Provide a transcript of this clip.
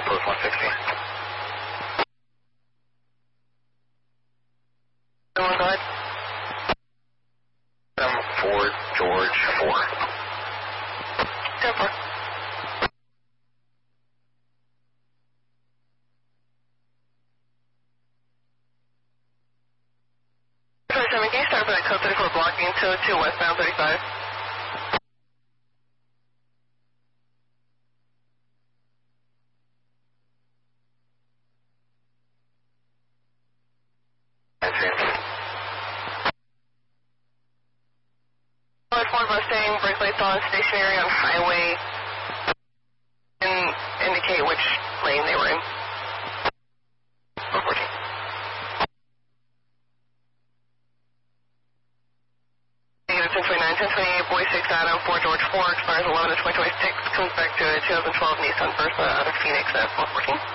post 160. Go ahead. 4 George 4. 10-4. Can you start for that code 34 blocking 202 westbound 35? Ford Mustang, brake lights on, stationary on highway, and indicate which lane they were in. 414. Negative 1029, 1028, Boy 6 Adam, 4 George 4, expires 11 of 2026, comes back to a 2012 Nissan Versa out of Phoenix at 414.